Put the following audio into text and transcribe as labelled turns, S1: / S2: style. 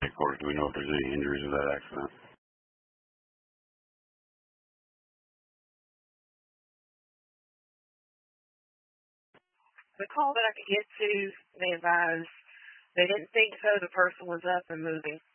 S1: Of course, do we know if there's any injuries of that accident?
S2: The call that I could get to, they advised they didn't think so. The person was up and moving.